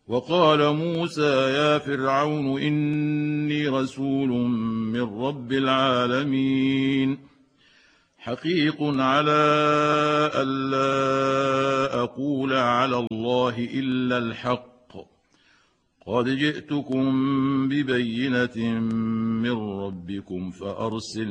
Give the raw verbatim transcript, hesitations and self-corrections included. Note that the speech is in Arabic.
وقال موسى يا فرعون إني رسول من رب العالمين حقيق على ألا أقول على الله إلا الحق قد جئتكم ببينة من ربكم فأرسل